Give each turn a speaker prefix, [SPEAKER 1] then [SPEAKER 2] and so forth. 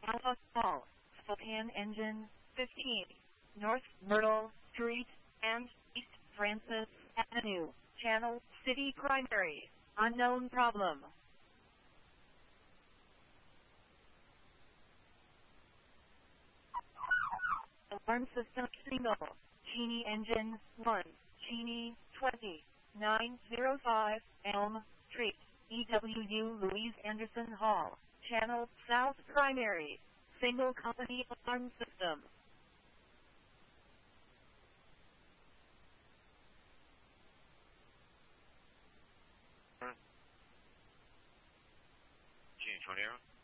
[SPEAKER 1] Alpha Hall, Spokane Engine 15, North Myrtle Street, and East Francis Avenue, Channel City Primary, unknown problem. Alarm system signal, Cheney Engine 1, Cheney 20, 905 Elm Street, EWU Louise Anderson Hall, Channel South Primary, single company alarm system.
[SPEAKER 2] Cheney 20.